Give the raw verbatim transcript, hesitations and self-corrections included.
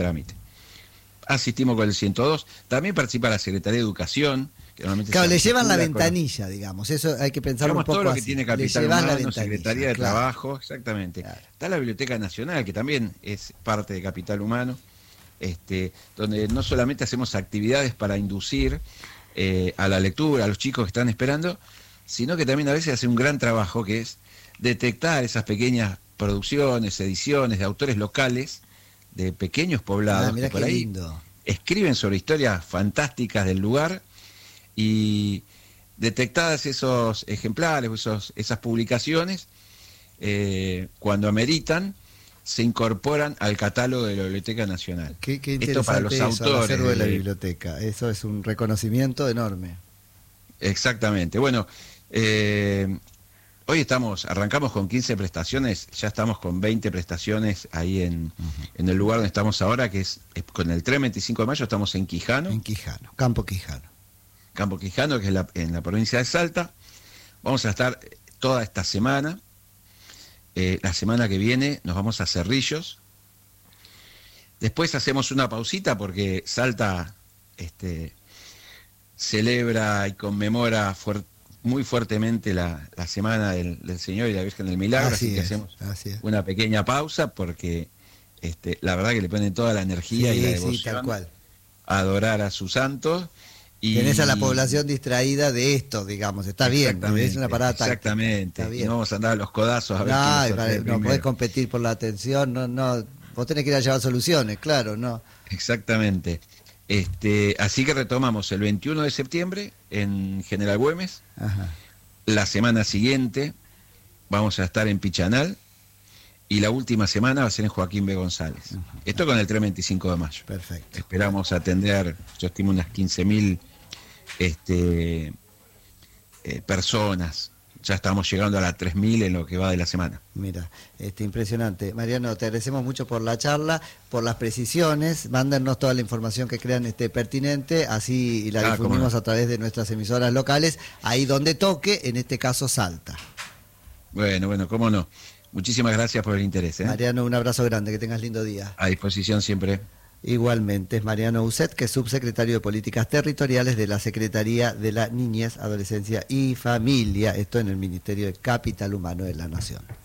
trámite. Asistimos con el ciento dos, también participa la Secretaría de Educación. Que normalmente claro, se le llevan la articula con- ventanilla, digamos, eso hay que pensarlo un Digamos, poco todo lo que así. tiene Le capital llevan la humano, ventanilla, Secretaría de claro. Trabajo, exactamente. Claro. Está la Biblioteca Nacional, que también es parte de capital humano, este, donde no solamente hacemos actividades para inducir eh, a la lectura, a los chicos que están esperando, sino que también a veces hace un gran trabajo que es detectar esas pequeñas producciones, ediciones de autores locales, de pequeños poblados, Ah, mirá que por qué ahí lindo. escriben sobre historias fantásticas del lugar, y detectadas esos ejemplares, esos, esas publicaciones, eh, cuando ameritan, se incorporan al catálogo de la Biblioteca Nacional. Qué, qué Esto para los interesante eso, el autores. acervo de la de- biblioteca. Eso es un reconocimiento enorme. Exactamente. Bueno, eh, hoy estamos, arrancamos con quince prestaciones, ya estamos con veinte prestaciones ahí en, Uh-huh. en el lugar donde estamos ahora, que es, es con el tren veinticinco de mayo, estamos en Quijano. En Quijano, Campo Quijano. Campo Quijano, que es la, en la provincia de Salta. Vamos a estar toda esta semana. Eh, la semana que viene nos vamos a Cerrillos. Después hacemos una pausita porque Salta este, celebra y conmemora fuer- muy fuertemente la, la Semana del, del Señor y la Virgen del Milagro. Así, Así que es, hacemos así es. una pequeña pausa porque este, la verdad que le ponen toda la energía Sí, y la sí, devoción tal cual. a adorar a sus santos. Y... Tenés a la población distraída de esto, digamos, está bien, es una parada táctica. Exactamente, Está y bien. no vamos a andar a los codazos a ver No, quién y nos para- sortea no primero. podés competir por la atención, no, no, vos tenés que ir a llevar soluciones, claro, no. Exactamente. Este, así que retomamos el veintiuno de septiembre en General Güemes. Ajá. La semana siguiente vamos a estar en Pichanal y la última semana va a ser en Joaquín B. González. Ujú. Esto con el tren veinticinco de mayo. Perfecto. Esperamos atender, yo estimo unas quince mil este, eh, personas. Ya estamos llegando a las tres mil en lo que va de la semana. Mira, este, impresionante. Mariano, te agradecemos mucho por la charla, por las precisiones. Mándennos toda la información que crean este, pertinente, así la Ah, difundimos cómo no. a través de nuestras emisoras locales, ahí donde toque, en este caso Salta. Bueno, bueno, cómo no. Muchísimas gracias por el interés. ¿eh? Mariano, un abrazo grande, que tengas lindo día. A disposición siempre. Igualmente, es Mariano Uset, que es subsecretario de Políticas Territoriales de la Secretaría de la Niñez, Adolescencia y Familia, esto en el Ministerio de Capital Humano de la Nación.